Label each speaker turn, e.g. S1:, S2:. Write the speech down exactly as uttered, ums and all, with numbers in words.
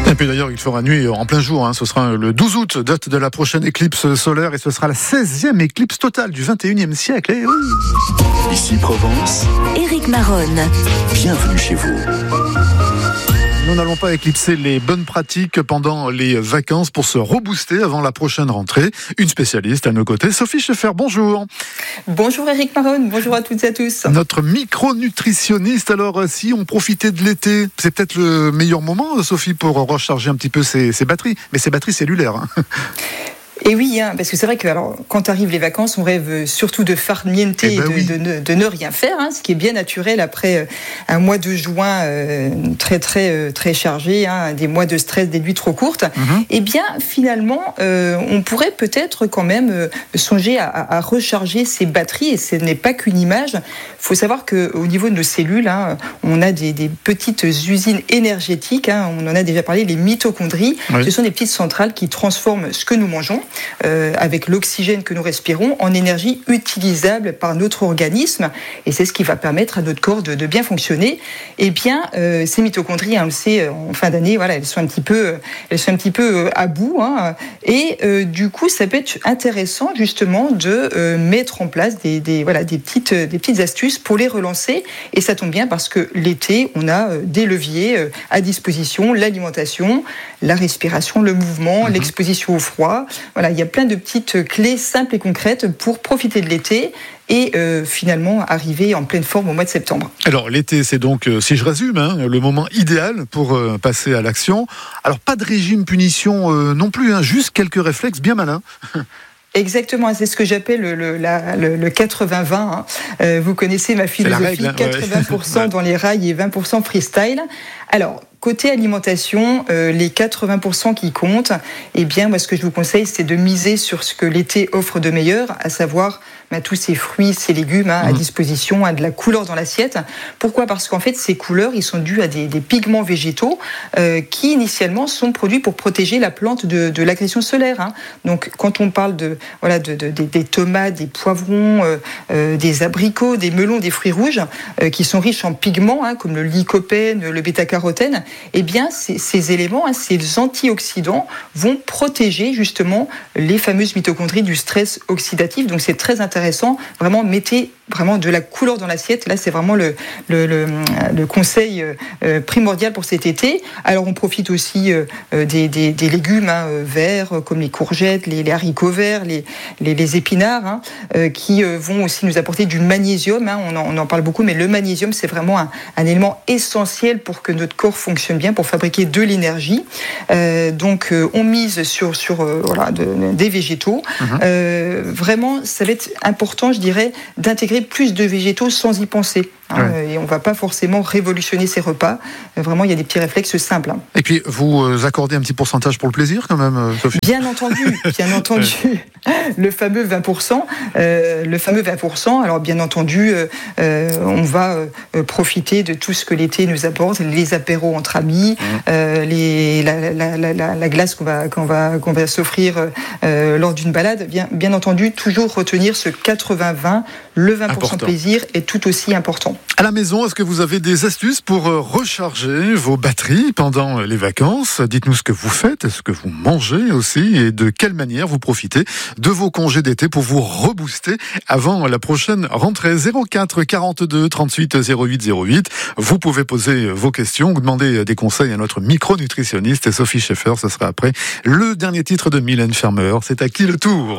S1: Et puis d'ailleurs, il fera nuit en plein jour. Hein. Ce sera le douze août, date de la prochaine éclipse solaire, et ce sera la seizième éclipse totale du vingt et unième siècle. Et oui.
S2: Ici Provence,
S3: Éric Maronne.
S2: Bienvenue chez vous.
S1: Nous n'allons pas éclipser les bonnes pratiques pendant les vacances pour se rebooster avant la prochaine rentrée. Une spécialiste à nos côtés, Sophie Schaeffer, bonjour.
S4: Bonjour Éric Maronne, bonjour à toutes et à tous.
S1: Notre micronutritionniste, alors si on profitait de l'été, c'est peut-être le meilleur moment, Sophie, pour recharger un petit peu ses, ses batteries, mais ses batteries cellulaires. Hein.
S4: Et oui, hein, parce que c'est vrai que alors, quand arrivent les vacances, on rêve surtout de farniente et,
S1: eh ben
S4: de,
S1: oui.
S4: de, de, de ne rien faire, hein, ce qui est bien naturel après un mois de juin euh, très très très chargé, hein, des mois de stress, des nuits trop courtes. Mm-hmm. Et bien finalement, euh, on pourrait peut-être quand même euh, songer à, à recharger ses batteries, et ce n'est pas qu'une image. Il faut savoir qu'au niveau de nos cellules, hein, on a des, des petites usines énergétiques, hein, on en a déjà parlé, les mitochondries. Oui. Ce sont des petites centrales qui transforment ce que nous mangeons, Euh, avec l'oxygène que nous respirons, en énergie utilisable par notre organisme, et c'est ce qui va permettre à notre corps de, de bien fonctionner. Et bien, euh, ces mitochondries, hein, on le sait, en fin d'année, voilà, elles sont un petit peu, elles sont un petit peu à bout, hein, et euh, du coup, ça peut être intéressant justement de euh, mettre en place des, des, voilà, des petites, des petites astuces pour les relancer. Et ça tombe bien parce que l'été, on a euh, des leviers euh, à disposition, l'alimentation, la respiration, le mouvement, mmh. l'exposition au froid. Voilà, il y a plein de petites clés simples et concrètes pour profiter de l'été et euh, finalement arriver en pleine forme au mois de septembre.
S1: Alors l'été, c'est donc, euh, si je résume, hein, le moment idéal pour euh, passer à l'action. Alors pas de régime punition euh, non plus, hein, juste quelques réflexes bien malins.
S4: Exactement, c'est ce que j'appelle le, le, la, le, le quatre-vingts vingt. Hein. Euh, vous connaissez ma philosophie,
S1: règle, hein,
S4: quatre-vingts pour cent
S1: ouais.
S4: dans les rails et vingt pour cent freestyle. Alors, côté alimentation, euh, les quatre-vingts pour cent qui comptent, eh bien, moi, ce que je vous conseille, c'est de miser sur ce que l'été offre de meilleur, à savoir bah, tous ces fruits, ces légumes hein, mmh. à disposition, hein, de la couleur dans l'assiette. Pourquoi ? Parce qu'en fait, ces couleurs, ils sont dus à des, des pigments végétaux euh, qui, initialement, sont produits pour protéger la plante de, de l'agression solaire. Hein. Donc, quand on parle de, voilà, de, de, de, des tomates, des poivrons, euh, euh, des abricots, des melons, des fruits rouges, euh, qui sont riches en pigments, hein, comme le lycopène, le bêta-carotène, eh bien, ces, ces éléments, hein, ces antioxydants vont protéger justement les fameuses mitochondries du stress oxydatif. Donc, c'est très intéressant. Vraiment, mettez vraiment de la couleur dans l'assiette. Là, c'est vraiment le, le, le, le conseil euh, primordial pour cet été. Alors, on profite aussi euh, des, des, des légumes hein, verts, comme les courgettes, les, les haricots verts, les, les, les épinards, hein, euh, qui euh, vont aussi nous apporter du magnésium. Hein. On, en, on en parle beaucoup, mais le magnésium, c'est vraiment un, un élément essentiel pour que notre corps fonctionne bien, pour fabriquer de l'énergie. Euh, donc, euh, on mise sur, sur euh, voilà, de, des végétaux. Mmh. Euh, vraiment, ça va être important, je dirais, d'intégrer plus de végétaux sans y penser. Hein, ouais. Et on ne va pas forcément révolutionner ces repas. Vraiment, il y a des petits réflexes simples. Hein.
S1: Et puis, vous accordez un petit pourcentage pour le plaisir, quand même, Sophie ?
S4: Bien entendu, bien entendu. Le fameux vingt pour cent. Euh, le fameux vingt pour cent. Alors, bien entendu, euh, on va euh, profiter de tout ce que l'été nous apporte, les apéros entre amis, mmh. euh, les, la, la, la, la, la glace qu'on va, qu'on va, qu'on va s'offrir euh, lors d'une balade. Bien, bien entendu, toujours retenir ce quatre-vingts vingt. Le vingt pour cent important. Plaisir est tout aussi important.
S1: À la maison, est-ce que vous avez des astuces pour recharger vos batteries pendant les vacances ? Dites-nous ce que vous faites, ce que vous mangez aussi, et de quelle manière vous profitez de vos congés d'été pour vous rebooster avant la prochaine rentrée. Zéro quatre quarante-deux trente-huit zéro huit zéro huit. Vous pouvez poser vos questions ou demander des conseils à notre micronutritionniste Sophie Schaeffer. Ce sera après le dernier titre de Mylène Farmer. C'est à qui le tour ?